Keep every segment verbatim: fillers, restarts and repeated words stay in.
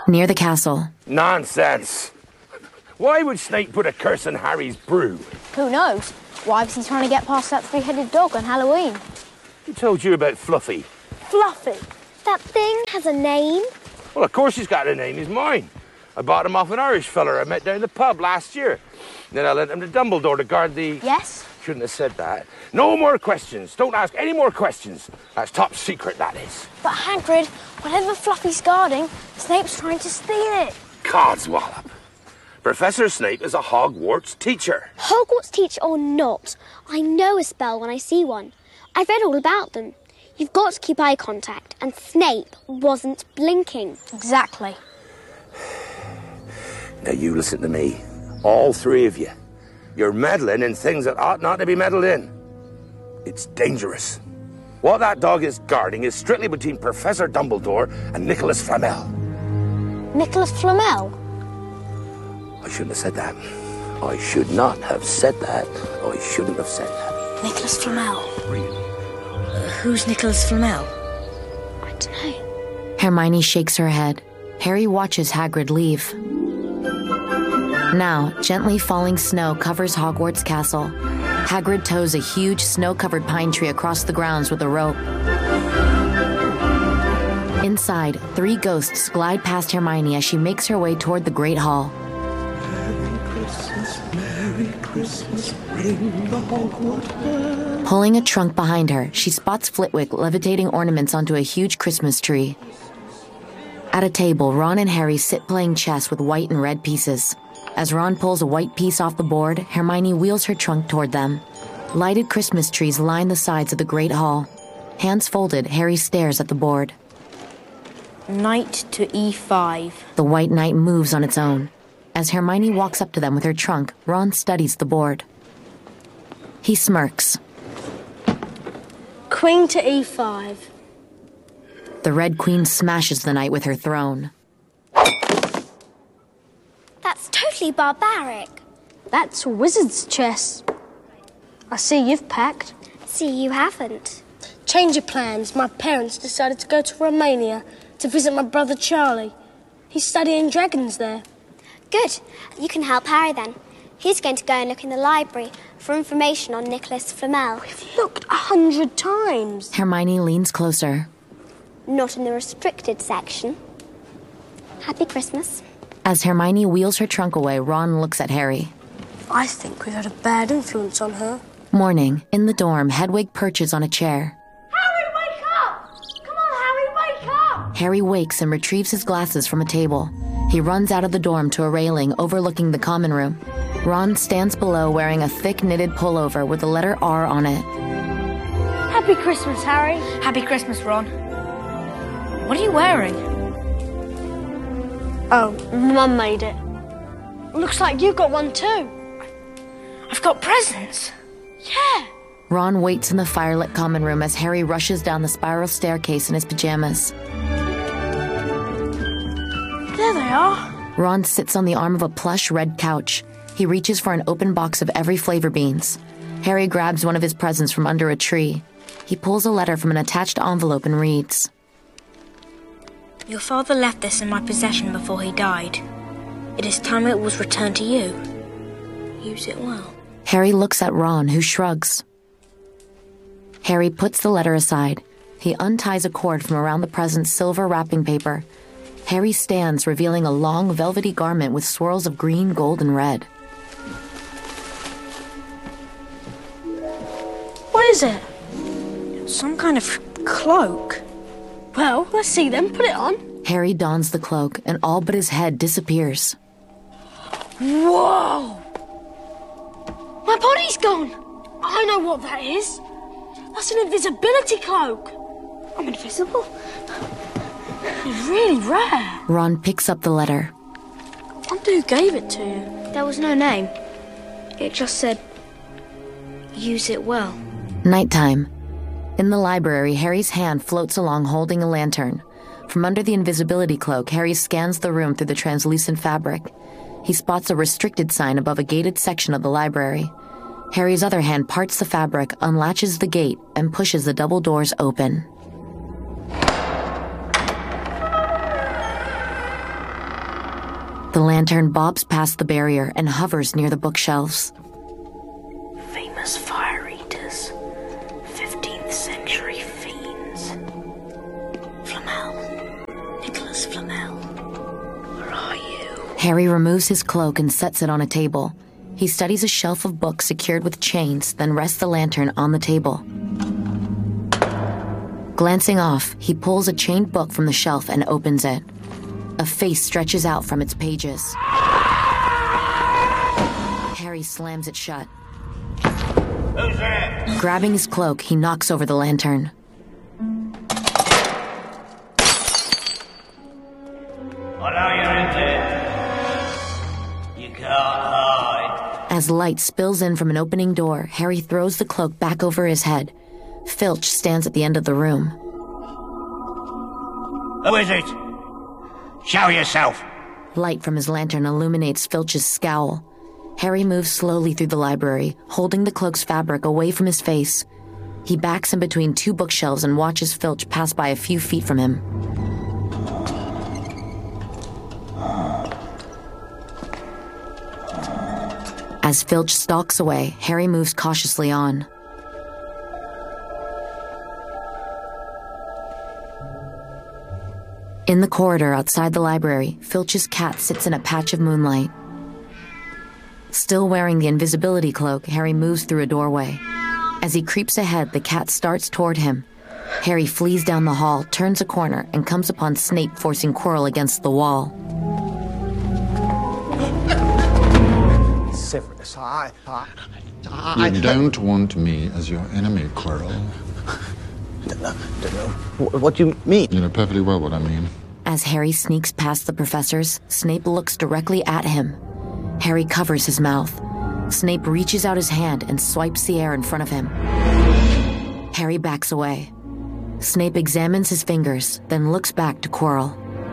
Near the castle. Nonsense. Why would Snape put a curse on Harry's brew? Who knows? Why was he trying to get past that three-headed dog on Halloween? Who told you about Fluffy? Fluffy? That thing has a name? Well, of course he's got a name. He's mine. I bought him off an Irish feller I met down the pub last year. Then I lent him to Dumbledore to guard the... Yes? Shouldn't have said that. No more questions. Don't ask any more questions. That's top secret, that is. But Hagrid, whatever Fluffy's guarding, Snape's trying to steal it. Codswallop. Professor Snape is a Hogwarts teacher. Hogwarts teacher or not, I know a spell when I see one. I've read all about them. You've got to keep eye contact, and Snape wasn't blinking. Exactly. Now you listen to me. All three of you. You're meddling in things that ought not to be meddled in. It's dangerous. What that dog is guarding is strictly between Professor Dumbledore and Nicholas Flamel. Nicholas Flamel? I shouldn't have said that. I should not have said that. I shouldn't have said that. Nicholas Flamel. Really? Uh, who's Nicholas Flamel? I don't know. Hermione shakes her head. Harry watches Hagrid leave. Now, gently falling snow covers Hogwarts Castle. Hagrid tows a huge snow-covered pine tree across the grounds with a rope. Inside, three ghosts glide past Hermione as she makes her way toward the Great Hall. Merry Christmas, Merry Christmas, ring the Hogwarts bell. Pulling a trunk behind her, she spots Flitwick levitating ornaments onto a huge Christmas tree. At a table, Ron and Harry sit playing chess with white and red pieces. As Ron pulls a white piece off the board, Hermione wheels her trunk toward them. Lighted Christmas trees line the sides of the Great Hall. Hands folded, Harry stares at the board. Knight to e five. The white knight moves on its own. As Hermione walks up to them with her trunk, Ron studies the board. He smirks. Queen to e five. The Red Queen smashes the knight with her throne. That's totally barbaric. That's wizard's chess. I see you've packed. See, you haven't. Change your plans. My parents decided to go to Romania to visit my brother Charlie. He's studying dragons there. Good. You can help Harry then. He's going to go and look in the library for information on Nicholas Flamel. We've looked a hundred times. Hermione leans closer. Not in the restricted section. Happy Christmas. As Hermione wheels her trunk away, Ron looks at Harry. I think we've had a bad influence on her. Morning. In the dorm, Hedwig perches on a chair. Harry, wake up! Come on, Harry, wake up! Harry wakes and retrieves his glasses from a table. He runs out of the dorm to a railing overlooking the common room. Ron stands below wearing a thick knitted pullover with the letter R on it. Happy Christmas, Harry. Happy Christmas, Ron. What are you wearing? Oh, Mum made it. Looks like you got one too. I've got presents. Yeah. Ron waits in the firelit common room as Harry rushes down the spiral staircase in his pajamas. There they are. Ron sits on the arm of a plush red couch. He reaches for an open box of every flavor beans. Harry grabs one of his presents from under a tree. He pulls a letter from an attached envelope and reads. Your father left this in my possession before he died. It is time it was returned to you. Use it well. Harry looks at Ron, who shrugs. Harry puts the letter aside. He unties a cord from around the present's silver wrapping paper. Harry stands, revealing a long, velvety garment with swirls of green, gold, and red. What is it? Some kind of cloak. Well, let's see then. Put it on. Harry dons the cloak, and all but his head disappears. Whoa! My body's gone! I know what that is. That's an invisibility cloak. I'm invisible. It's really rare. Ron picks up the letter. I wonder who gave it to you. There was no name. It just said, use it well. Nighttime. In the library, Harry's hand floats along holding a lantern. From under the invisibility cloak, Harry scans the room through the translucent fabric. He spots a restricted sign above a gated section of the library. Harry's other hand parts the fabric, unlatches the gate, and pushes the double doors open. The lantern bobs past the barrier and hovers near the bookshelves. Famous fire eaters. fifteenth century fiends. Flamel. Nicholas Flamel. Where are you? Harry removes his cloak and sets it on a table. He studies a shelf of books secured with chains, then rests the lantern on the table. Glancing off, he pulls a chained book from the shelf and opens it. A face stretches out from its pages. Harry slams it shut. Who's there? Grabbing his cloak, he knocks over the lantern. I know you're in there. You can't hide. As light spills in from an opening door, Harry throws the cloak back over his head. Filch stands at the end of the room. Who is it? Show yourself. Light from his lantern illuminates Filch's scowl. Harry moves slowly through the library, holding the cloak's fabric away from his face. He backs in between two bookshelves and watches Filch pass by a few feet from him. As Filch stalks away, Harry moves cautiously on. In the corridor outside the library, Filch's cat sits in a patch of moonlight. Still wearing the invisibility cloak, Harry moves through a doorway. As he creeps ahead, the cat starts toward him. Harry flees down the hall, turns a corner, and comes upon Snape forcing Quirrell against the wall. Severus, I... I, I you don't want me as your enemy, Quirrell. Don't know, don't know. What do you mean? You know perfectly well what I mean. As Harry sneaks past the professors, Snape looks directly at him. Harry covers his mouth. Snape reaches out his hand and swipes the air in front of him. Harry backs away. Snape examines his fingers, then looks back to Quirrell.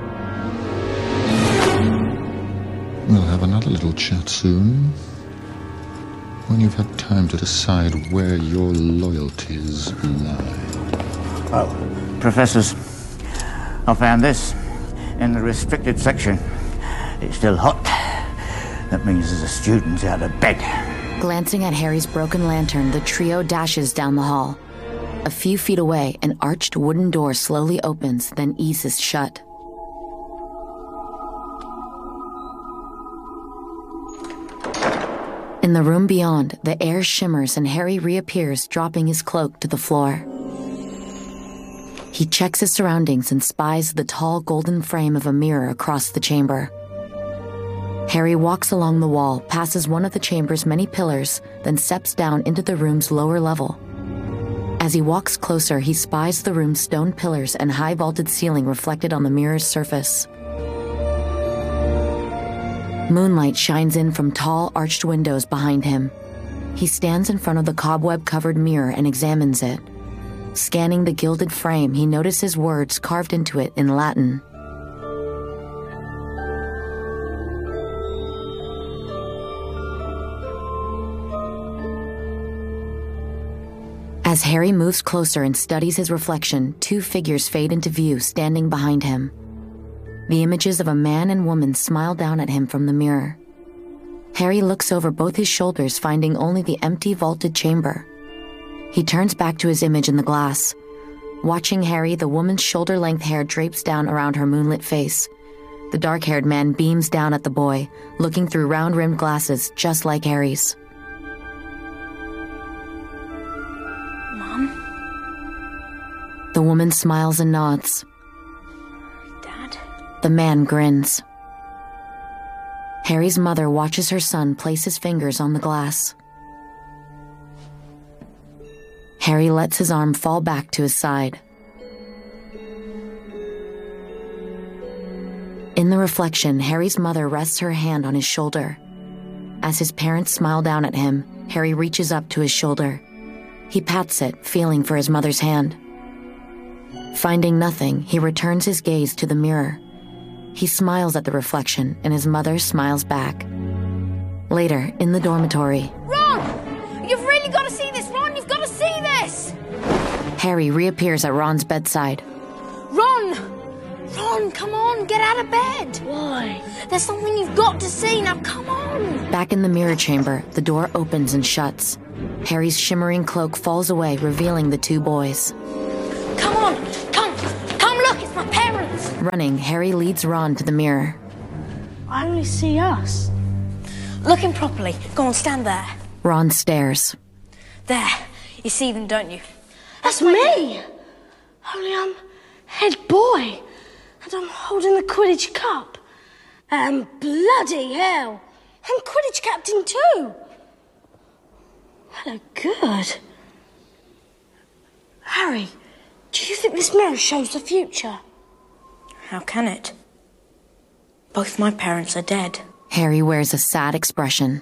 We'll have another little chat soon. When you've had time to decide where your loyalties lie. Oh, professors, I found this in the restricted section. It's still hot. That means there's a student out of bed. Glancing at Harry's broken lantern, the trio dashes down the hall. A few feet away, an arched wooden door slowly opens, then eases shut. In the room beyond, the air shimmers and Harry reappears, dropping his cloak to the floor. He checks his surroundings and spies the tall golden frame of a mirror across the chamber. Harry walks along the wall, passes one of the chamber's many pillars, then steps down into the room's lower level. As he walks closer, he spies the room's stone pillars and high vaulted ceiling reflected on the mirror's surface. Moonlight shines in from tall, arched windows behind him. He stands in front of the cobweb-covered mirror and examines it. Scanning the gilded frame, he notices words carved into it in Latin. As Harry moves closer and studies his reflection, two figures fade into view, standing behind him. The images of a man and woman smile down at him from the mirror. Harry looks over both his shoulders, finding only the empty vaulted chamber. He turns back to his image in the glass. Watching Harry, the woman's shoulder-length hair drapes down around her moonlit face. The dark-haired man beams down at the boy, looking through round-rimmed glasses just like Harry's. Mom? The woman smiles and nods. Dad? The man grins. Harry's mother watches her son place his fingers on the glass. Harry lets his arm fall back to his side. In the reflection, Harry's mother rests her hand on his shoulder. As his parents smile down at him, Harry reaches up to his shoulder. He pats it, feeling for his mother's hand. Finding nothing, he returns his gaze to the mirror. He smiles at the reflection, and his mother smiles back. Later, in the dormitory... Ron! You've really got to see this, Ron! You've got to see this! Harry reappears at Ron's bedside. Ron! Ron! on, come on, get out of bed. Why? There's something you've got to see, now come on. Back in the mirror chamber, the door opens and shuts. Harry's shimmering cloak falls away, revealing the two boys. Come on, come, come look, it's my parents. Running, Harry leads Ron to the mirror. I only see us. Looking properly. Go on, stand there. Ron stares. There. You see them, don't you? That's me. Only I'm head boy. And I'm holding the Quidditch cup. And bloody hell, I'm Quidditch captain too. I look good. Harry, do you think this mirror shows the future? How can it? Both my parents are dead. Harry wears a sad expression.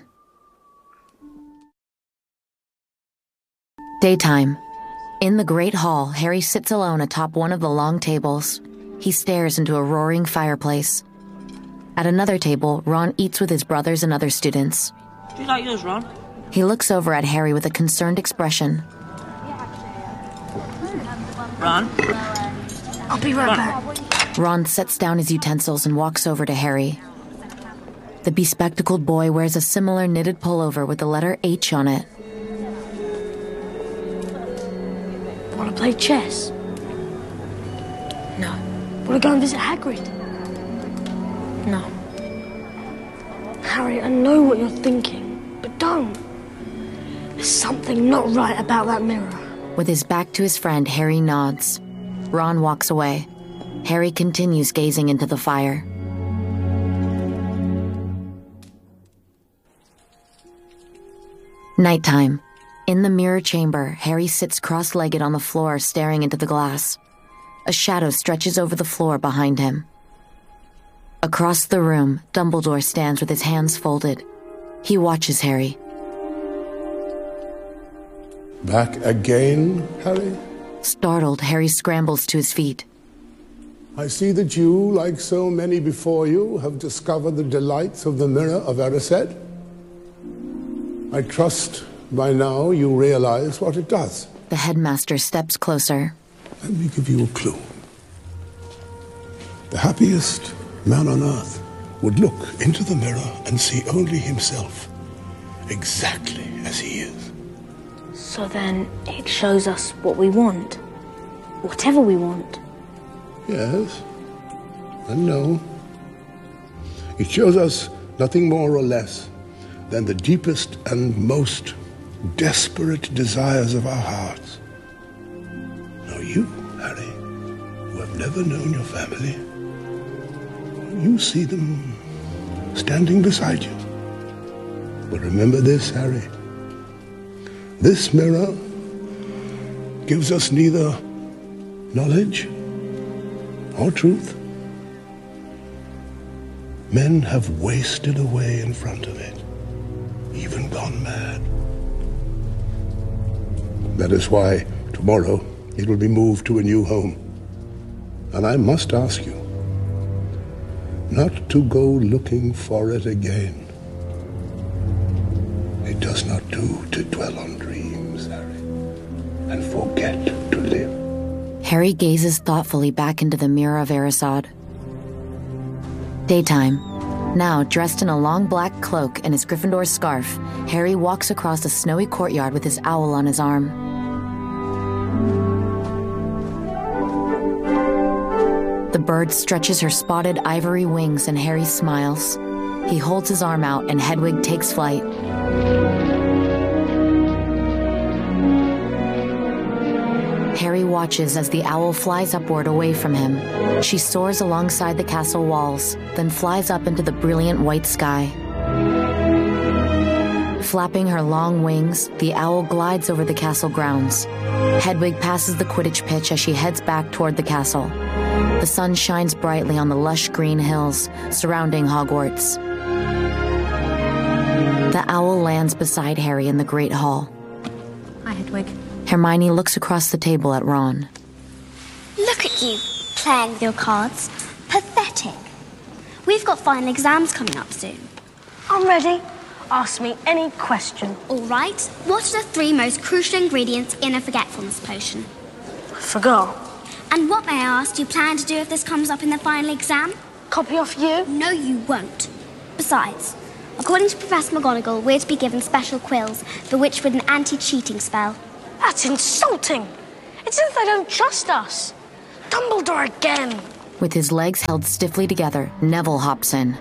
Daytime. In the Great Hall, Harry sits alone atop one of the long tables. He stares into a roaring fireplace. At another table, Ron eats with his brothers and other students. Do you like yours, Ron? He looks over at Harry with a concerned expression. Ron? I'll be right back. Ron sets down his utensils and walks over to Harry. The bespectacled boy wears a similar knitted pullover with the letter H on it. Want to play chess? No. Want to go and visit Hagrid? No. Harry, I know what you're thinking, but don't. There's something not right about that mirror. With his back to his friend, Harry nods. Ron walks away. Harry continues gazing into the fire. Nighttime. In the mirror chamber, Harry sits cross-legged on the floor, staring into the glass. A shadow stretches over the floor behind him. Across the room, Dumbledore stands with his hands folded. He watches Harry. Back again, Harry? Startled, Harry scrambles to his feet. I see that you, like so many before you, have discovered the delights of the Mirror of Erised. I trust by now you realize what it does. The headmaster steps closer. Let me give you a clue. The happiest man on earth would look into the mirror and see only himself, exactly as he is. So then it shows us what we want. Whatever we want. Yes and no. It shows us nothing more or less than the deepest and most desperate desires of our hearts. Now you, Harry, who have never known your family, you see them standing beside you. But remember this, Harry. This mirror gives us neither knowledge or truth. Men have wasted away in front of it, even gone mad. That is why tomorrow it will be moved to a new home. And I must ask you not to go looking for it again. It does not do to dwell on dreams, Harry, and forget to live. Harry gazes thoughtfully back into the Mirror of Erised. Daytime. Now, dressed in a long black cloak and his Gryffindor scarf, Harry walks across a snowy courtyard with his owl on his arm. The bird stretches her spotted ivory wings and Harry smiles. He holds his arm out and Hedwig takes flight. Harry watches as the owl flies upward away from him. She soars alongside the castle walls, then flies up into the brilliant white sky. Flapping her long wings, the owl glides over the castle grounds. Hedwig passes the Quidditch pitch as she heads back toward the castle. The sun shines brightly on the lush green hills surrounding Hogwarts. The owl lands beside Harry in the Great Hall. Hi, Hedwig. Hermione looks across the table at Ron. Look at you, playing with your cards. Pathetic. We've got final exams coming up soon. I'm ready. Ask me any question. All right. What are the three most crucial ingredients in a forgetfulness potion? Forgot. And what, may I ask, do you plan to do if this comes up in the final exam? Copy off you? No, you won't. Besides, according to Professor McGonagall, we're to be given special quills bewitched with an anti-cheating spell. That's insulting. It's as if they don't trust us. Dumbledore again. With his legs held stiffly together, Neville hops in.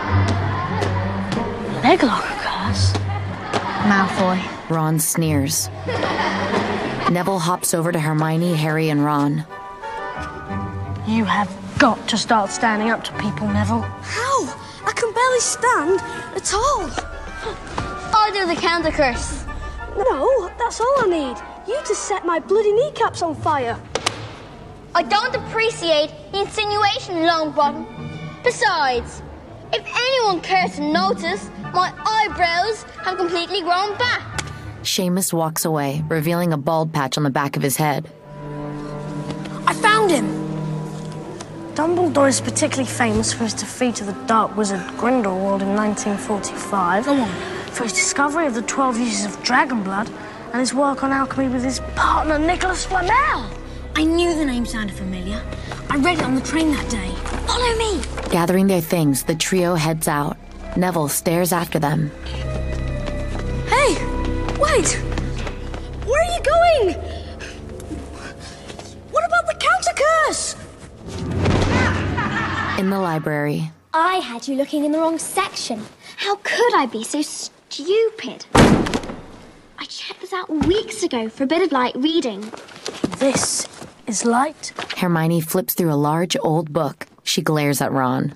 Leg lock curse? Malfoy. Ron sneers. Neville hops over to Hermione, Harry, and Ron. You have got to start standing up to people, Neville. How? I can barely stand at all. I'll do the counter curse. No, that's all I need. You to set my bloody kneecaps on fire. I don't appreciate the insinuation, Longbottom. Besides, if anyone cares to notice, my eyebrows have completely grown back. Seamus walks away, revealing a bald patch on the back of his head. I found him! Dumbledore is particularly famous for his defeat of the Dark Wizard Grindelwald in nineteen forty-five. Go on. For his discovery of the twelve uses of dragon blood, and his work on alchemy with his partner, Nicholas Flamel. I knew the name sounded familiar. I read it on the train that day. Follow me. Gathering their things, the trio heads out. Neville stares after them. Hey! Wait! Where are you going? What about the counter curse? In the library. I had you looking in the wrong section. How could I be so stupid? I checked this out weeks ago for a bit of light reading. This is light. Hermione flips through a large old book. She glares at Ron.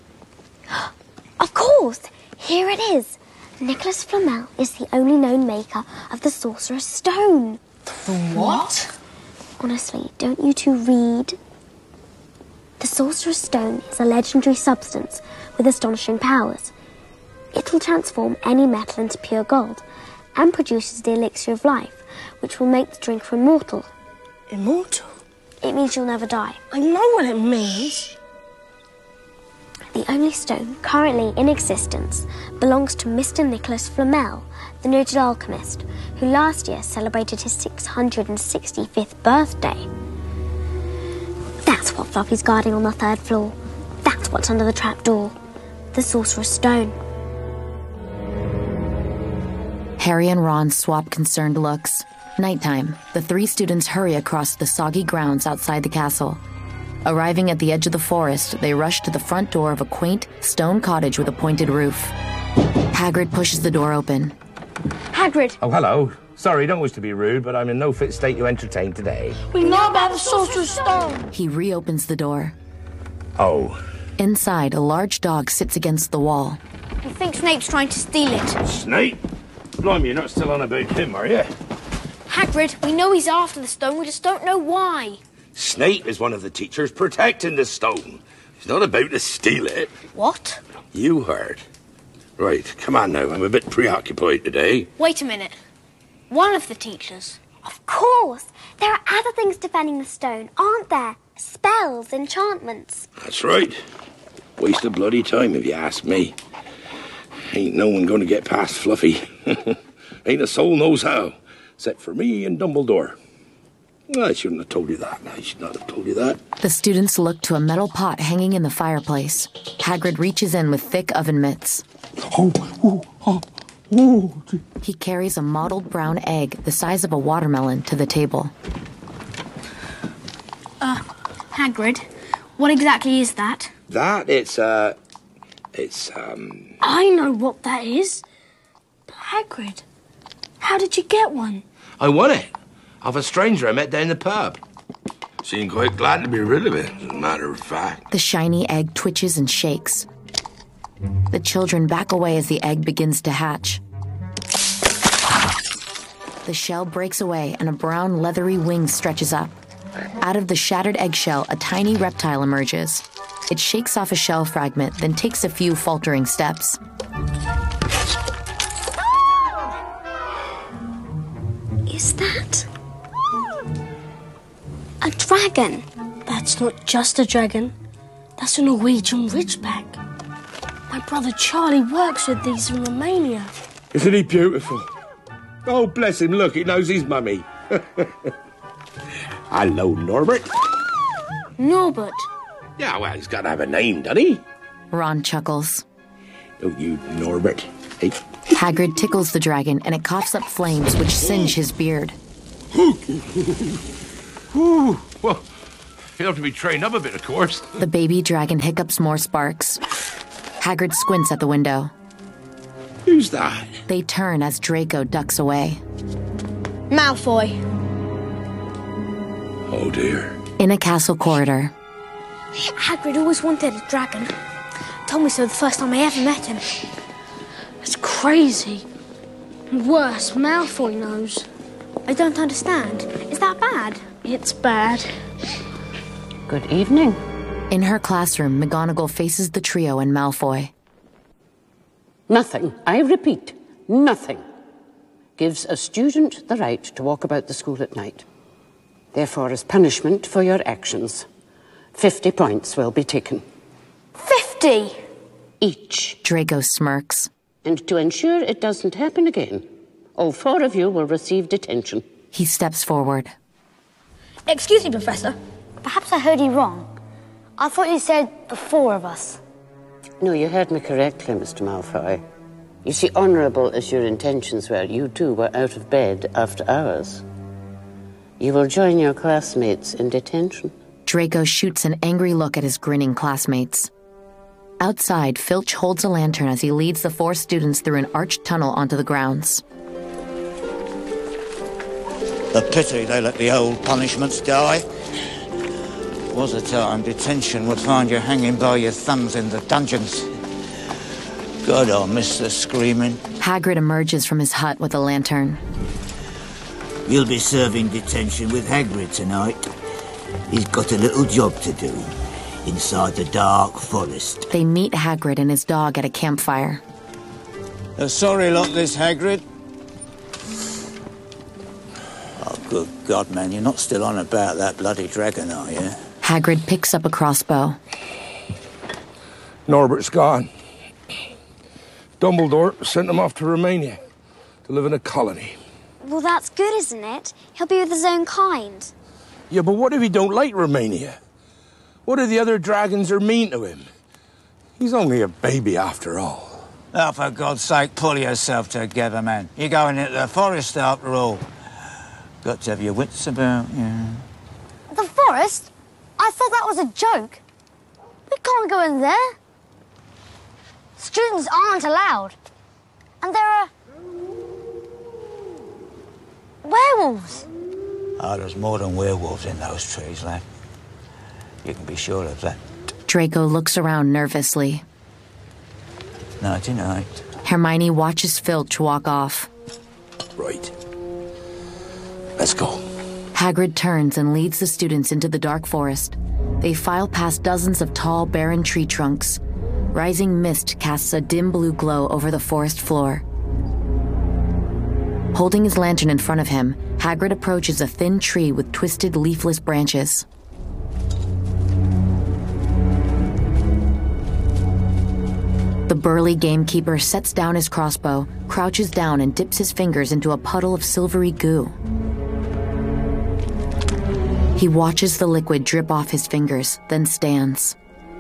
Of course! Here it is. Nicholas Flamel is the only known maker of the Sorcerer's Stone. The what? Honestly, don't you two read? The Sorcerer's Stone is a legendary substance with astonishing powers. It will transform any metal into pure gold and produces the elixir of life, which will make the drinker immortal. Immortal? It means you'll never die. I know what it means. The only stone currently in existence belongs to Mister Nicholas Flamel, the noted alchemist, who last year celebrated his six hundred sixty-fifth birthday. That's what Fluffy's guarding on the third floor. That's what's under the trapdoor. The Sorcerer's Stone. Harry and Ron swap concerned looks. Nighttime, the three students hurry across the soggy grounds outside the castle. Arriving at the edge of the forest, they rush to the front door of a quaint stone cottage with a pointed roof. Hagrid pushes the door open. Hagrid! Oh, hello. Sorry, don't wish to be rude, but I'm in no fit state to entertain today. We know about the Sorcerer's Stone. He reopens the door. Oh. Inside, a large dog sits against the wall. I think Snape's trying to steal it. Snape? Blimey, you're not still on about him, are you? Hagrid, we know he's after the stone, we just don't know why. Snape is one of the teachers protecting the stone. He's not about to steal it. What? You heard. Right, come on now. I'm a bit preoccupied today. Wait a minute. One of the teachers. Of course! There are other things defending the stone, aren't there? Spells, enchantments. That's right. Waste of bloody time, if you ask me. Ain't no one going to get past Fluffy. Ain't a soul knows how, except for me and Dumbledore. I shouldn't have told you that. I should not have told you that. The students look to a metal pot hanging in the fireplace. Hagrid reaches in with thick oven mitts. Oh, oh, oh, oh. He carries a mottled brown egg the size of a watermelon to the table. Uh, Hagrid, what exactly is that? That, it's, uh, it's, um... I know what that is. But Hagrid, how did you get one? I won it. Of a stranger I met down the pub. Seemed quite glad to be rid of it, as a matter of fact. The shiny egg twitches and shakes. The children back away as the egg begins to hatch. The shell breaks away and a brown leathery wing stretches up. Out of the shattered eggshell, a tiny reptile emerges. It shakes off a shell fragment, then takes a few faltering steps. Is that a dragon? That's not just a dragon. That's a Norwegian ridgeback. My brother Charlie works with these in Romania. Isn't he beautiful? Oh, bless him, look, he knows his mummy. Hello, Norbert. Norbert. Yeah, well, he's got to have a name, doesn't he? Ron chuckles. Don't you, Norbert? Hey. Hagrid tickles the dragon, and it coughs up flames which singe his beard. Ooh, well, he'll have to be trained up a bit, of course. The baby dragon hiccups more sparks. Hagrid squints at the window. Who's that? They turn as Draco ducks away. Malfoy. Oh, dear. In a castle corridor. Hagrid always wanted a dragon. Told me so the first time I ever met him. It's crazy. Worse, Malfoy knows. I don't understand. Is that bad? It's bad. Good evening. In her classroom, McGonagall faces the trio and Malfoy. Nothing, I repeat, nothing, gives a student the right to walk about the school at night. Therefore, as punishment for your actions, fifty points will be taken. Fifty? Each. Draco smirks. And to ensure it doesn't happen again, all four of you will receive detention. He steps forward. Excuse me, Professor. Perhaps I heard you wrong. I thought you said the four of us. No, you heard me correctly, Mister Malfoy. You see, honourable as your intentions were, you too were out of bed after hours. You will join your classmates in detention. Draco shoots an angry look at his grinning classmates. Outside, Filch holds a lantern as he leads the four students through an arched tunnel onto the grounds. A pity they let the old punishments die. Was a time detention would find you hanging by your thumbs in the dungeons. God, I miss the screaming. Hagrid emerges from his hut with a lantern. You'll be serving detention with Hagrid tonight. He's got a little job to do inside the dark forest. They meet Hagrid and his dog at a campfire. A sorry lot, this Hagrid. Oh, good God, man, you're not still on about that bloody dragon, are you? Hagrid picks up a crossbow. Norbert's gone. Dumbledore sent him off to Romania to live in a colony. Well, that's good, isn't it? He'll be with his own kind. Yeah, but what if he don't like Romania? What if the other dragons are mean to him? He's only a baby after all. Oh, for God's sake, pull yourself together, man. You're going into the forest after all. Got to have your wits about you. The forest? I thought that was a joke. We can't go in there. Students aren't allowed. And there are werewolves. Oh, there's more than werewolves in those trees, lad. You can be sure of that. Draco looks around nervously. Nighty-night. Hermione watches Filch walk off. Right. Let's go. Hagrid turns and leads the students into the dark forest. They file past dozens of tall, barren tree trunks. Rising mist casts a dim blue glow over the forest floor. Holding his lantern in front of him, Hagrid approaches a thin tree with twisted, leafless branches. The burly gamekeeper sets down his crossbow, crouches down, and dips his fingers into a puddle of silvery goo. He watches the liquid drip off his fingers, then stands.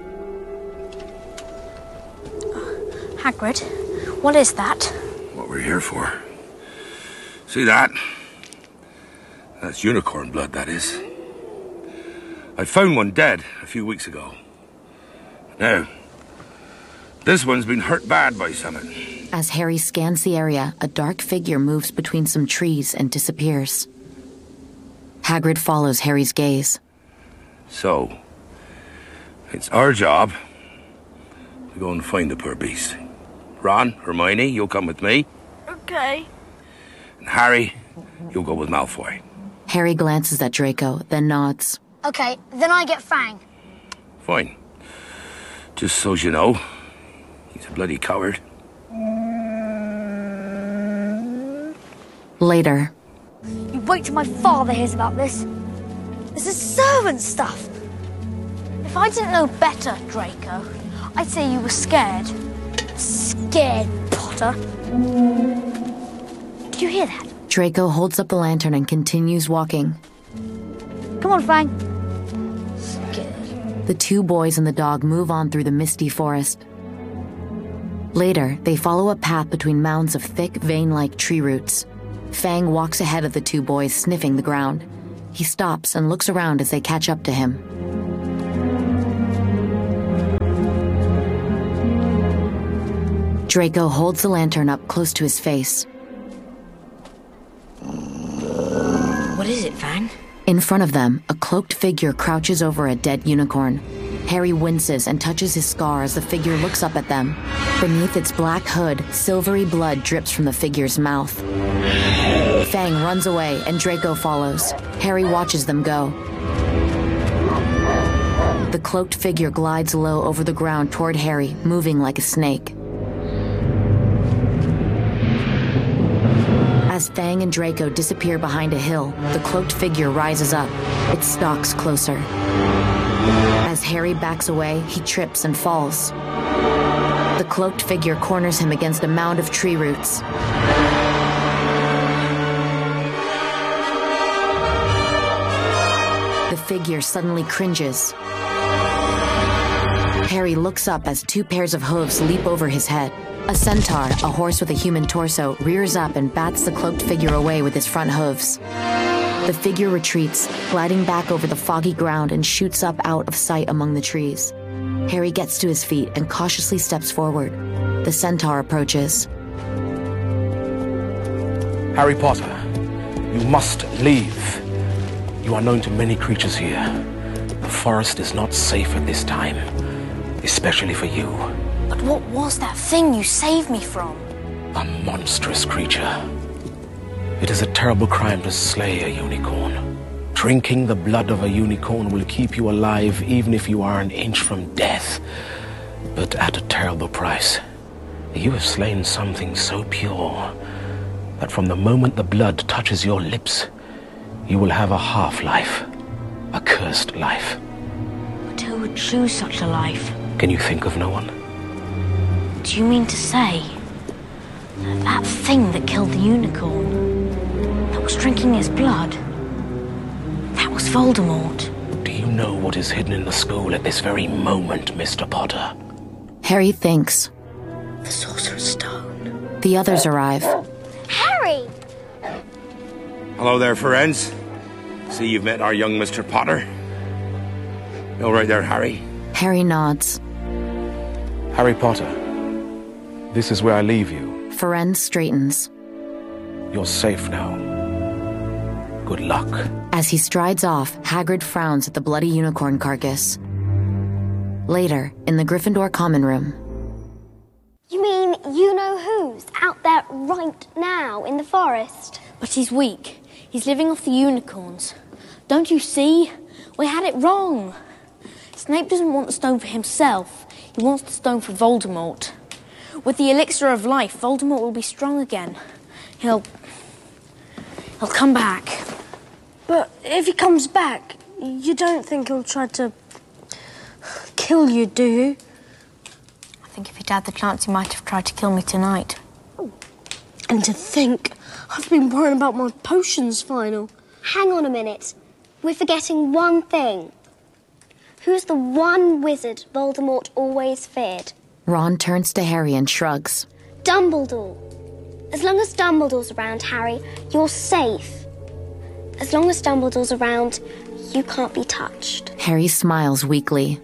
Hagrid, what is that? What we're here for. See that? That's unicorn blood, that is. I found one dead a few weeks ago. Now, this one's been hurt bad by something. As Harry scans the area, a dark figure moves between some trees and disappears. Hagrid follows Harry's gaze. So, it's our job to go and find the poor beast. Ron, Hermione, you'll come with me. Okay. And Harry, you'll go with Malfoy. Harry glances at Draco, then nods. Okay, then I get Fang. Fine. Just so you know, he's a bloody coward. Later. You wait till my father hears about this. This is servant stuff. If I didn't know better, Draco, I'd say you were scared. Scared, Potter. Did you hear that? Draco holds up the lantern and continues walking. Come on, Fang. Scared. The two boys and the dog move on through the misty forest. Later, they follow a path between mounds of thick, vein-like tree roots. Fang walks ahead of the two boys, sniffing the ground. He stops and looks around as they catch up to him. Draco holds the lantern up close to his face. What is it, Fang? In front of them, a cloaked figure crouches over a dead unicorn. Harry winces and touches his scar as the figure looks up at them. Beneath its black hood, silvery blood drips from the figure's mouth. Fang runs away and Draco follows. Harry watches them go. The cloaked figure glides low over the ground toward Harry, moving like a snake. As Fang and Draco disappear behind a hill, the cloaked figure rises up. It stalks closer. As Harry backs away, he trips and falls. The cloaked figure corners him against a mound of tree roots. The figure suddenly cringes. Harry looks up as two pairs of hooves leap over his head. A centaur, a horse with a human torso, rears up and bats the cloaked figure away with his front hooves. The figure retreats, gliding back over the foggy ground and shoots up out of sight among the trees. Harry gets to his feet and cautiously steps forward. The centaur approaches. Harry Potter, you must leave. You are known to many creatures here. The forest is not safe at this time, especially for you. But what was that thing you saved me from? A monstrous creature. It is a terrible crime to slay a unicorn. Drinking the blood of a unicorn will keep you alive even if you are an inch from death, but at a terrible price. You have slain something so pure that from the moment the blood touches your lips, you will have a half-life, a cursed life. But who would choose such a life? Can you think of no one? Do you mean to say that that thing that killed the unicorn, that was drinking his blood, that was Voldemort? Do you know what is hidden in the school at this very moment, Mister Potter? Harry thinks. The Sorcerer's Stone. The others arrive. Harry! Hello there, friends. See, you've met our young Mister Potter. All right there, Harry. Harry nods. Harry Potter, this is where I leave you. Firenze straightens. You're safe now. Good luck. As he strides off, Hagrid frowns at the bloody unicorn carcass. Later, in the Gryffindor common room. You mean you know who's out there right now in the forest? But he's weak. He's living off the unicorns. Don't you see? We had it wrong. Snape doesn't want the stone for himself. He wants the stone for Voldemort. With the elixir of life, Voldemort will be strong again. He'll... he'll come back. But if he comes back, you don't think he'll try to kill you, do you? I think if he'd had the chance, he might have tried to kill me tonight. And to think, I've been worrying about my potions final. Hang on a minute. We're forgetting one thing. Who's the one wizard Voldemort always feared? Ron turns to Harry and shrugs. Dumbledore. As long as Dumbledore's around, Harry, you're safe. As long as Dumbledore's around, you can't be touched. Harry smiles weakly.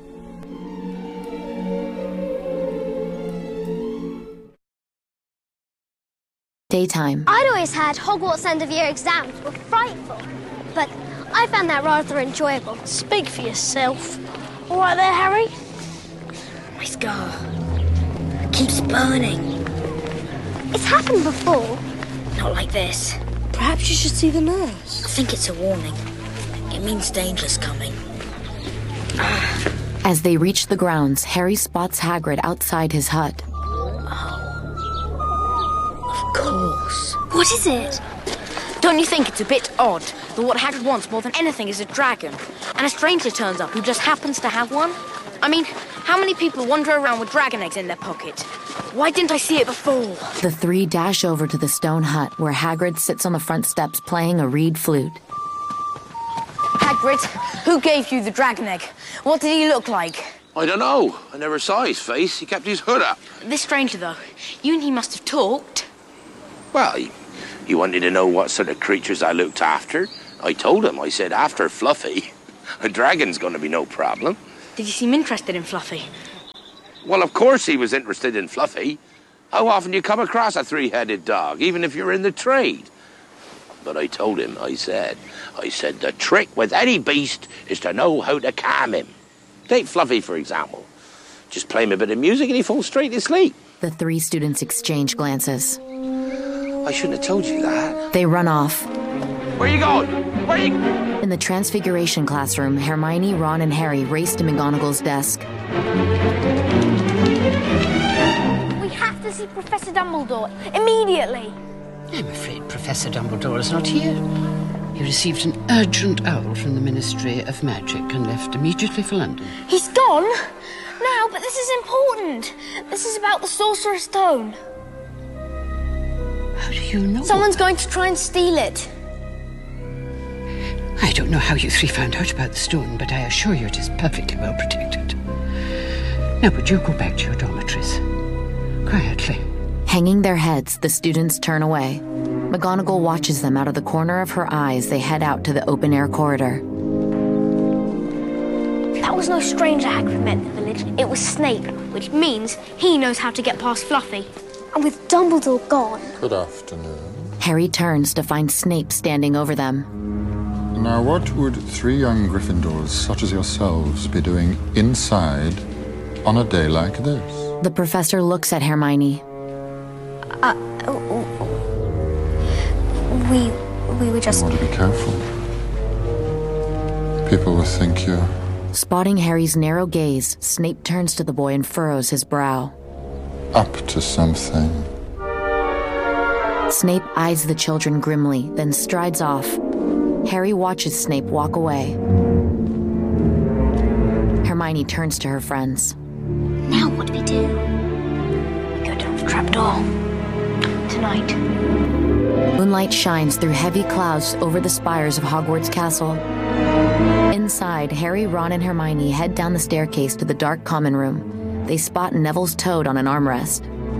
Daytime. I'd always heard Hogwarts end-of-year exams were frightful, but I found that rather enjoyable. Speak for yourself. All right there, Harry? My scar keeps burning. It's happened before. Not like this. Perhaps you should see the nurse. I think it's a warning. It means danger's coming. As they reach the grounds, Harry spots Hagrid outside his hut. Of course. What is it? Don't you think it's a bit odd that what Hagrid wants more than anything is a dragon, and a stranger turns up who just happens to have one? I mean, how many people wander around with dragon eggs in their pocket? Why didn't I see it before? The three dash over to the stone hut where Hagrid sits on the front steps playing a reed flute. Hag Hagrid, who gave you the dragon egg? What did he look like? I don't know. I never saw his face. He kept his hood up. This stranger, though, you and he must have talked. Well, he, he wanted to know what sort of creatures I looked after. I told him, I said, after Fluffy, a dragon's going to be no problem. Did you seem interested in Fluffy? Well, of course he was interested in Fluffy. How often do you come across a three-headed dog, even if you're in the trade? But I told him, I said, I said, the trick with any beast is to know how to calm him. Take Fluffy, for example. Just play him a bit of music and he falls straight asleep. The three students exchange glances. I shouldn't have told you that. They run off. Where are you going? Where are you... In the Transfiguration classroom, Hermione, Ron, and Harry race to McGonagall's desk. We have to see Professor Dumbledore immediately. I'm afraid Professor Dumbledore is not here. He received an urgent owl from the Ministry of Magic and left immediately for London. He's gone? Now, but this is important. This is about the Sorcerer's Stone. How do you know? Someone's going to try and steal it. I don't know how you three found out about the stone, but I assure you it is perfectly well protected. Now, would you go back to your dormitories? Quietly. Hanging their heads, the students turn away. McGonagall watches them out of the corner of her eyes. They head out to the open-air corridor. That was no stranger Hagrid met in the village. It was Snape, which means he knows how to get past Fluffy. And with Dumbledore gone... Good afternoon. Harry turns to find Snape standing over them. Now, what would three young Gryffindors such as yourselves be doing inside on a day like this? The professor looks at Hermione. Uh, oh, we... we were just... You want to be careful. People will think you're... Spotting Harry's narrow gaze, Snape turns to the boy and furrows his brow. Up to something. Snape eyes the children grimly, then strides off. Harry watches Snape walk away. Hermione turns to her friends. Now what do we do? We go down the trapdoor. Tonight. Moonlight shines through heavy clouds over the spires of Hogwarts Castle. Inside, Harry, Ron, and Hermione head down the staircase to the dark common room. They spot Neville's toad on an armrest.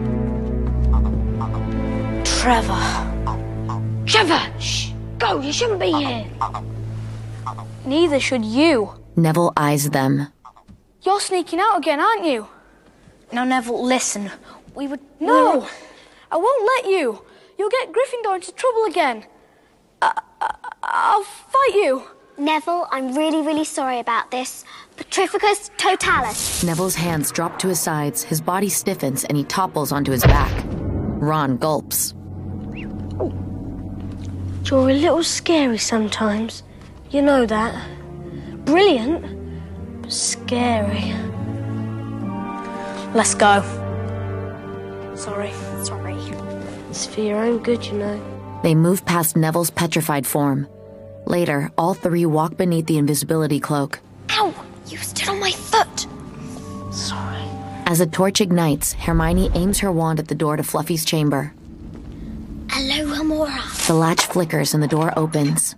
Trevor. Trevor! Shh! Go! You shouldn't be here. Neither should you. Neville eyes them. You're sneaking out again, aren't you? Now, Neville, listen. We would... No! We were... I won't let you. You'll get Gryffindor into trouble again. I, I, I'll fight you. Neville, I'm really, really sorry about this. Petrificus totalis. Neville's hands drop to his sides, his body stiffens, and he topples onto his back. Ron gulps. You're a little scary sometimes. You know that. Brilliant, but scary. Let's go. Sorry. Sorry. It's for your own good, you know. They move past Neville's petrified form. Later, all three walk beneath the invisibility cloak. Ow! You stood on my foot! Sorry. As a torch ignites, Hermione aims her wand at the door to Fluffy's chamber. Alohomora. The latch flickers and the door opens.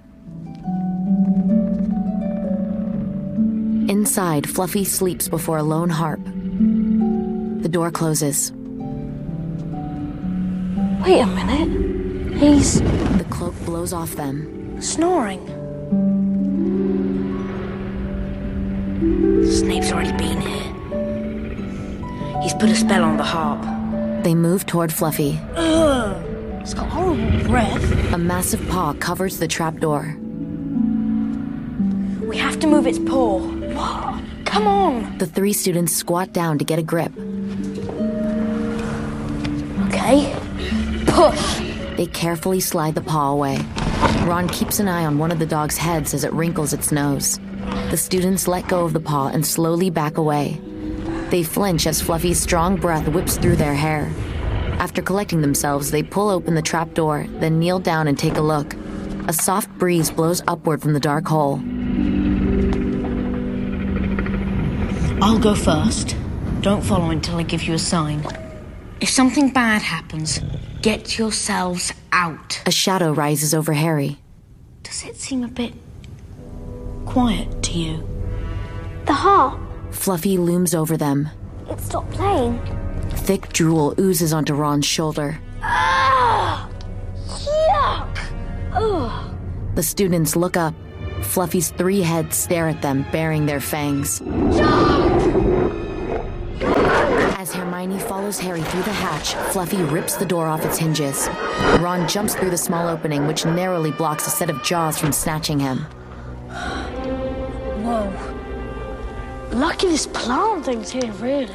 Inside, Fluffy sleeps before a lone harp. The door closes. Wait a minute. He's... The cloak blows off them. snoring. Snape's already been here. He's put a spell on the harp. They move toward Fluffy. Ugh. It's got horrible breath. A massive paw covers the trapdoor. We have to move its paw. What? Come on. The three students squat down to get a grip. Okay. Push. They carefully slide the paw away. Ron keeps an eye on one of the dog's heads as it wrinkles its nose. The students let go of the paw and slowly back away. They flinch as Fluffy's strong breath whips through their hair. After collecting themselves, they pull open the trapdoor, then kneel down and take a look. A soft breeze blows upward from the dark hole. I'll go first. Don't follow until I give you a sign. If something bad happens, get yourselves out. A shadow rises over Harry. Does it seem a bit quiet to you? The harp. Fluffy looms over them. It stopped playing. Thick drool oozes onto Ron's shoulder. Ah! Yuck! Ugh. The students look up. Fluffy's three heads stare at them, baring their fangs. As Hermione follows Harry through the hatch, Fluffy rips the door off its hinges. Ron jumps through the small opening, which narrowly blocks a set of jaws from snatching him. Whoa. Lucky this plant thing's here, really.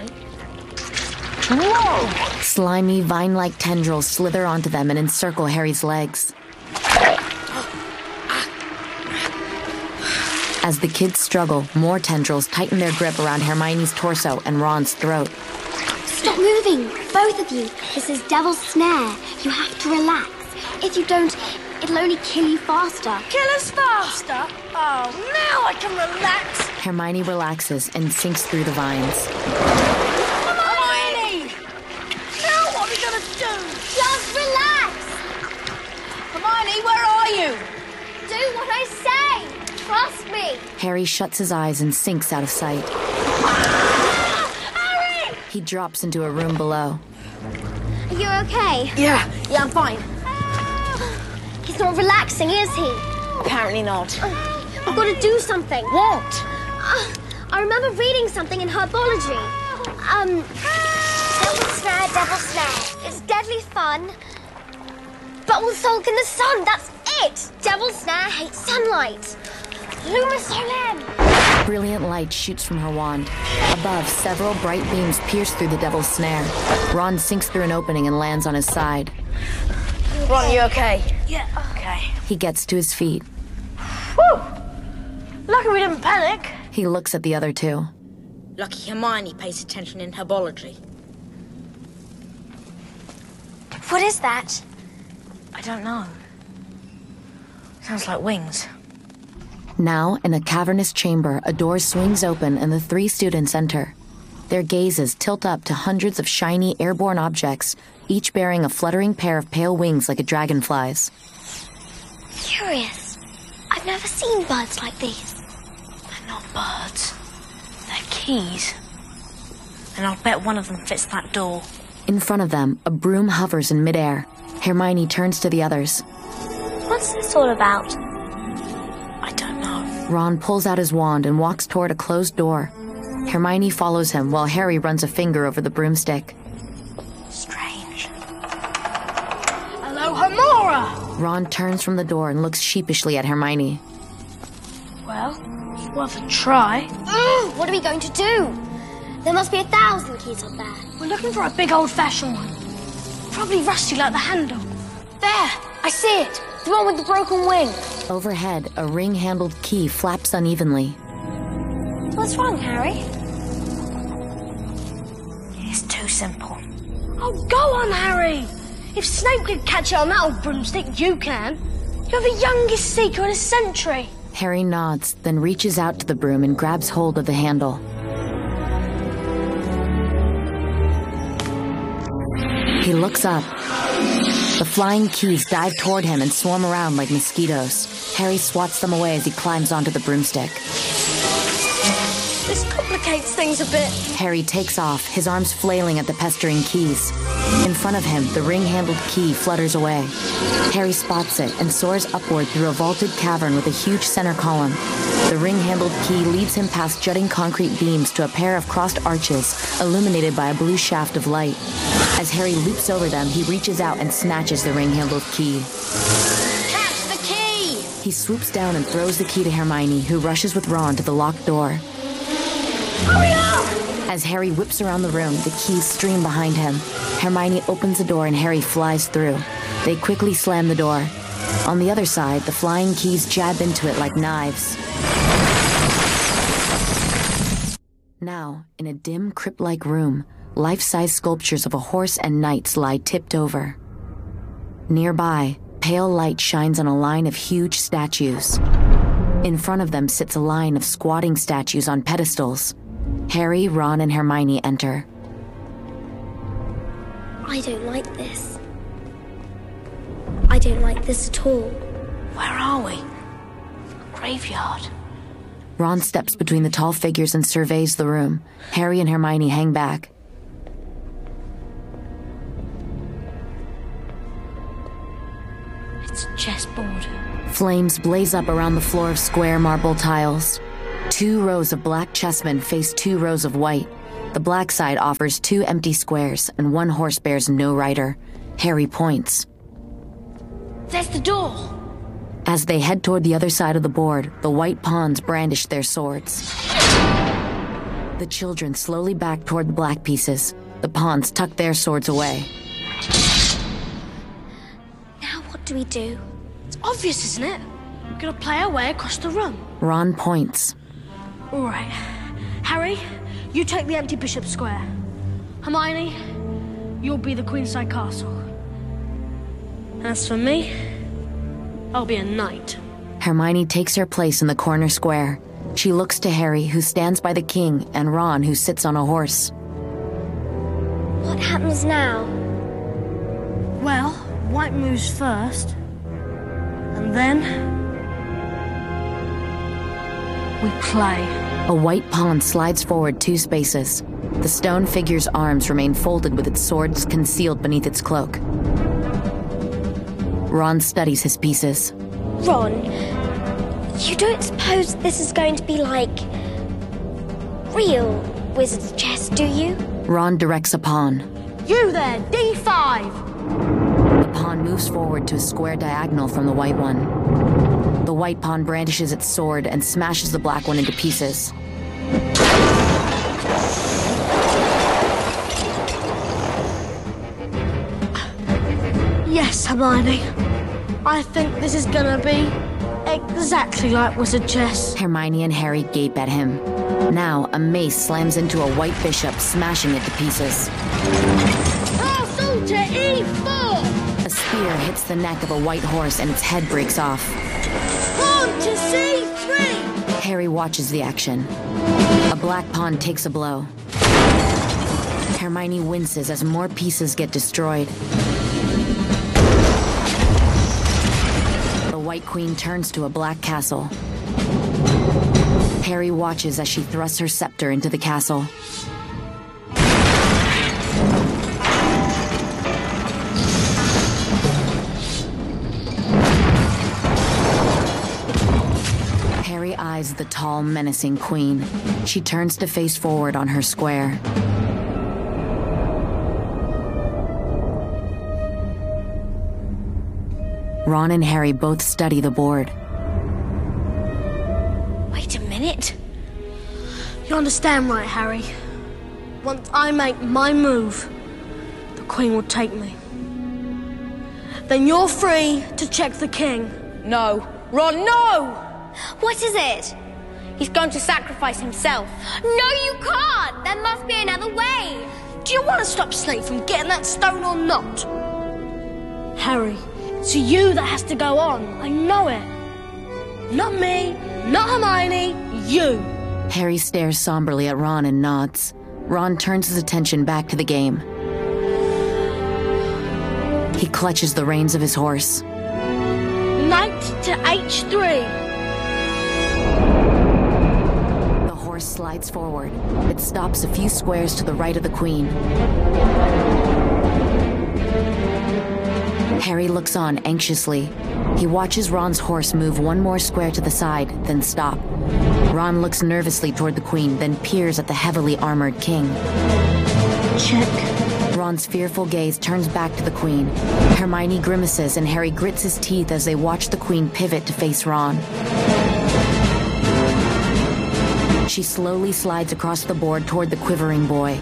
Whoa! Slimy, vine-like tendrils slither onto them and encircle Harry's legs. As the kids struggle, more tendrils tighten their grip around Hermione's torso and Ron's throat. Stop moving, both of you. This is Devil's Snare. You have to relax. If you don't, it'll only kill you faster. Kill us faster? Oh, now I can relax. Hermione relaxes and sinks through the vines. Hermione! Now what are we gonna do? Just relax. Hermione, where are you? Do what I say. Trust me. Harry shuts his eyes and sinks out of sight. Ah! Harry! He drops into a room below. Are you okay? Yeah, yeah, I'm fine. He's not relaxing, is he? Apparently not. I've got to do something. What? Uh, I remember reading something in herbology. Um, Devil Snare, Devil Snare. It's deadly fun, but will sulk in the sun. That's it. Devil Snare hates sunlight. Luma Solem. Brilliant light shoots from her wand. Above, several bright beams pierce through the Devil's Snare. Ron sinks through an opening and lands on his side. Ron, you okay? Yeah, okay. He gets to his feet. Whew! Lucky we didn't panic. He looks at the other two. Lucky Hermione pays attention in herbology. What is that? I don't know. Sounds like wings. Now, in a cavernous chamber, a door swings open and the three students enter. Their gazes tilt up to hundreds of shiny airborne objects, each bearing a fluttering pair of pale wings like a dragonfly's. Curious. I've never seen birds like these. They're not birds. They're keys. And I'll bet one of them fits that door. In front of them, a broom hovers in midair. Hermione turns to the others. What's this all about? I don't know. Ron pulls out his wand and walks toward a closed door. Hermione follows him while Harry runs a finger over the broomstick. Strange. Hello, Hamora! Ron turns from the door and looks sheepishly at Hermione. Well, it's worth a try. Mm, what are we going to do? There must be a thousand keys up there. We're looking for a big old-fashioned one. Probably rusty like the handle. There! I see it! The one with the broken wing. Overhead, a ring-handled key flaps unevenly. What's wrong, Harry? It's too simple. Oh, go on, Harry! If Snape could catch it on that old broomstick, you can. You're the youngest seeker in a century. Harry nods, then reaches out to the broom and grabs hold of the handle. He looks up. The flying keys dive toward him and swarm around like mosquitoes. Harry swats them away as he climbs onto the broomstick. This complicates things a bit. Harry takes off, his arms flailing at the pestering keys. In front of him, the ring-handled key flutters away. Harry spots it and soars upward through a vaulted cavern with a huge center column. The ring-handled key leads him past jutting concrete beams to a pair of crossed arches, illuminated by a blue shaft of light. As Harry leaps over them, he reaches out and snatches the ring-handled key. Catch the key! He swoops down and throws the key to Hermione, who rushes with Ron to the locked door. Hurry up! As Harry whips around the room, the keys stream behind him. Hermione opens the door and Harry flies through. They quickly slam the door. On the other side, the flying keys jab into it like knives. Now, in a dim, crypt-like room, life-size sculptures of a horse and knights lie tipped over. Nearby, pale light shines on a line of huge statues. In front of them sits a line of squatting statues on pedestals. Harry, Ron, and Hermione enter. I don't like this. I don't like this at all. Where are we? Graveyard. Ron steps between the tall figures and surveys the room. Harry and Hermione hang back. It's a chessboard. Flames blaze up around the floor of square marble tiles. Two rows of black chessmen face two rows of white. The black side offers two empty squares, and one horse bears no rider. Harry points. There's the door. As they head toward the other side of the board, the white pawns brandish their swords. The children slowly back toward the black pieces. The pawns tuck their swords away. Now what do we do? It's obvious, isn't it? We're gonna play our way across the room. Ron points. All right. Harry, you take the empty bishop square. Hermione, you'll be the queenside castle. As for me, I'll be a knight. Hermione takes her place in the corner square. She looks to Harry, who stands by the king, and Ron, who sits on a horse. What happens now? Well, white moves first, and then we play. A white pawn slides forward two spaces. The stone figure's arms remain folded with its swords concealed beneath its cloak. Ron studies his pieces. Ron, you don't suppose this is going to be like real wizard's chess, do you? Ron directs a pawn. You there, D five! The pawn moves forward to a square diagonal from the white one. The white pawn brandishes its sword and smashes the black one into pieces. Yes, Hermione. I think this is gonna be exactly like wizard chess. Hermione and Harry gape at him. Now, a mace slams into a white bishop, smashing it to pieces. Castle to E four! A spear hits the neck of a white horse and its head breaks off. Pawn to C three! Harry watches the action. A black pawn takes a blow. Hermione winces as more pieces get destroyed. The White Queen turns to a black castle. Harry watches as she thrusts her scepter into the castle. Harry eyes the tall, menacing queen. She turns to face forward on her square. Ron and Harry both study the board. Wait a minute. You understand, right, Harry? Once I make my move, the Queen will take me. Then you're free to check the king. No. Ron, no! What is it? He's going to sacrifice himself. No, you can't! There must be another way! Do you want to stop Snape from getting that stone or not? Harry, it's you that has to go on. I know it. Not me, not Hermione, you. Harry stares somberly at Ron and nods. Ron turns his attention back to the game. He clutches the reins of his horse. Knight to H three. The horse slides forward. It stops a few squares to the right of the queen. Harry looks on anxiously. He watches Ron's horse move one more square to the side, then stop. Ron looks nervously toward the queen, then peers at the heavily armored king. Check. Ron's fearful gaze turns back to the queen. Hermione grimaces and Harry grits his teeth as they watch the queen pivot to face Ron. She slowly slides across the board toward the quivering boy.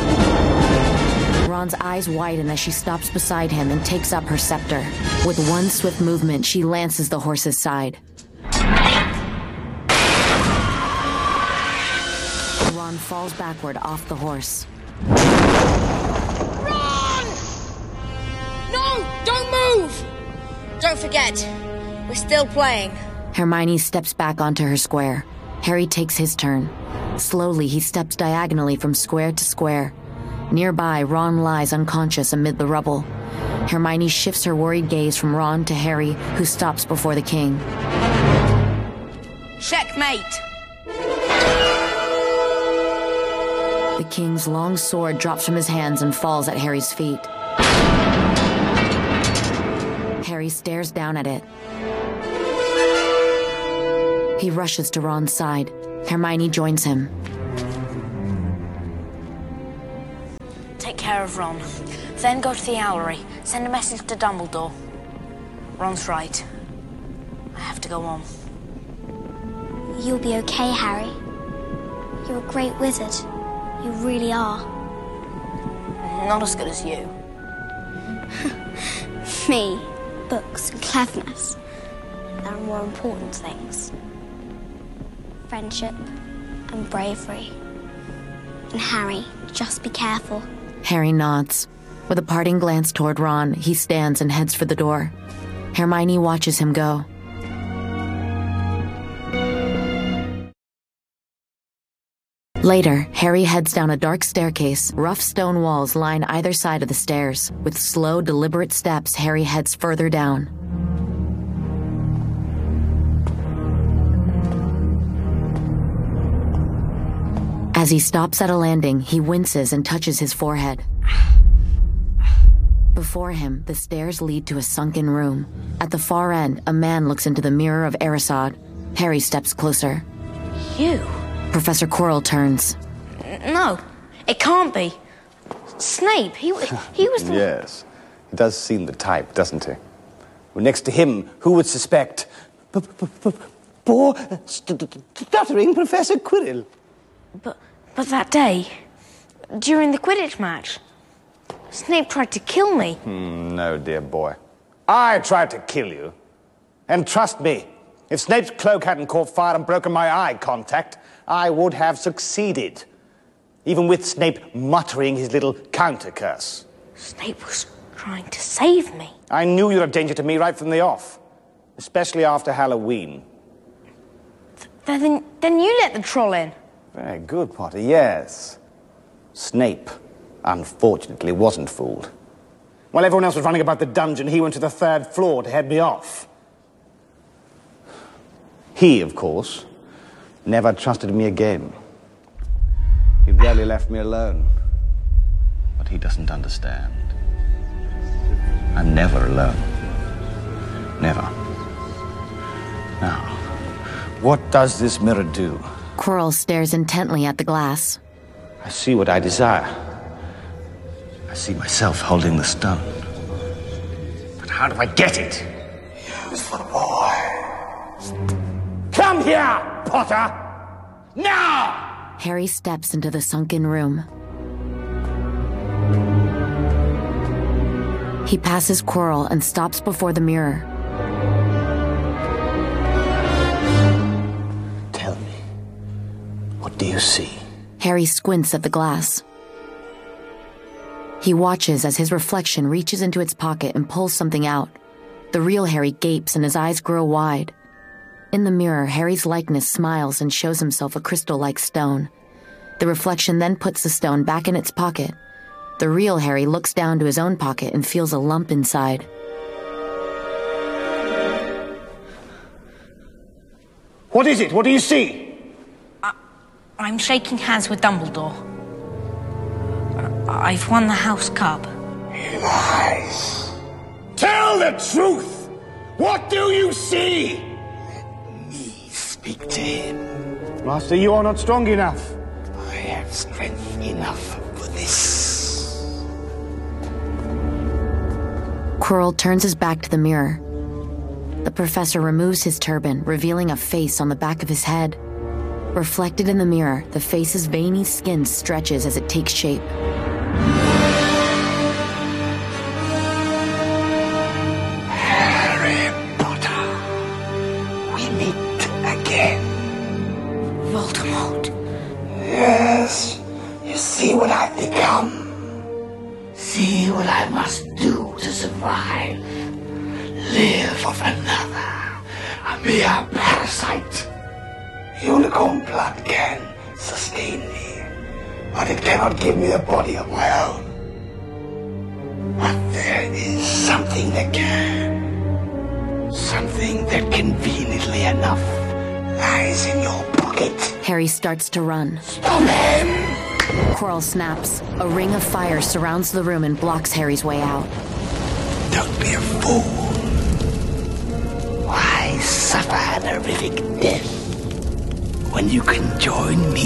Ron's eyes widen as she stops beside him and takes up her scepter. With one swift movement, she lances the horse's side. Ron falls backward off the horse. Ron! No! Don't move! Don't forget, we're still playing. Hermione steps back onto her square. Harry takes his turn. Slowly, he steps diagonally from square to square. Nearby, Ron lies unconscious amid the rubble. Hermione shifts her worried gaze from Ron to Harry, who stops before the king. Checkmate. King's long sword drops from his hands and falls at Harry's feet. Harry stares down at it. He rushes to Ron's side. Hermione joins him. Take care of Ron. Then go to the Owlery. Send a message to Dumbledore. Ron's right. I have to go on. You'll be okay, Harry. You're a great wizard. You really are. Not as good as you. Me, books and cleverness. There are more important things. Friendship and bravery. And Harry, just be careful. Harry nods. With a parting glance toward Ron, he stands and heads for the door. Hermione watches him go. Later, Harry heads down a dark staircase. Rough stone walls line either side of the stairs. With slow, deliberate steps, Harry heads further down. As he stops at a landing, he winces and touches his forehead. Before him, the stairs lead to a sunken room. At the far end, a man looks into the mirror of Erised. Harry steps closer. You? Professor Quirrell turns. No, it can't be. Snape, he, he was the... Yes, he does seem the type, doesn't he? Well, next to him, who would suspect... Poor, stuttering Professor Quirrell. But, but that day, during the Quidditch match, Snape tried to kill me. Mm, no, dear boy. I tried to kill you. And trust me, if Snape's cloak hadn't caught fire and broken my eye contact, I would have succeeded. Even with Snape muttering his little counter-curse. Snape was trying to save me. I knew you were a danger to me right from the off. Especially after Halloween. Th then, then you let the troll in. Very good, Potter, yes. Snape, unfortunately, wasn't fooled. While everyone else was running about the dungeon, he went to the third floor to head me off. He, of course, never trusted me again. He rarely left me alone. But he doesn't understand. I'm never alone. Never. Now, what does this mirror do? Quirrell stares intently at the glass. I see what I desire. I see myself holding the stone. But how do I get it? Use the boy. Come here, Potter! Now! Harry steps into the sunken room. He passes Quirrell and stops before the mirror. Tell me, what do you see? Harry squints at the glass. He watches as his reflection reaches into its pocket and pulls something out. The real Harry gapes and his eyes grow wide. In the mirror, Harry's likeness smiles and shows himself a crystal-like stone. The reflection then puts the stone back in its pocket. The real Harry looks down to his own pocket and feels a lump inside. What is it? What do you see? I, I'm shaking hands with Dumbledore. I've won the House Cup. He lies. Tell the truth! What do you see? Speak to him. Master, you are not strong enough. I have strength enough for this. Quirrell turns his back to the mirror. The professor removes his turban, revealing a face on the back of his head. Reflected in the mirror, the face's veiny skin stretches as it takes shape. Harry Potter, we meet again. Voldemort. Yes, you see what I've become. See what I must do to survive. Live of another. A mere parasite. Unicorn blood can sustain me, but it cannot give me a body of my own. But there is something that can. Something that conveniently enough lies in your pocket. Harry starts to run. Stop him! Quirrell snaps. A ring of fire surrounds the room and blocks Harry's way out. Don't be a fool. Why suffer an horrific death when you can join me